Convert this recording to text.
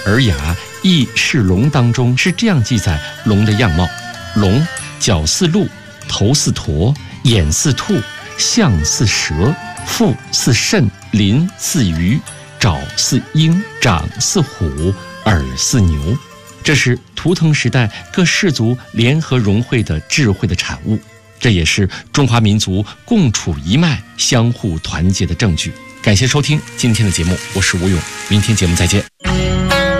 尔雅·忆世龙》当中是这样记载龙的样貌：龙脚似鹿，头似驼，眼似兔，象似蛇，腹似肾，鳞似鱼，爪似鹰，掌似虎，耳似牛。这是图腾时代各氏族联合融汇的智慧的产物，这也是中华民族共处一脉、相互团结的证据。感谢收听今天的节目，我是吴勇，明天节目再见。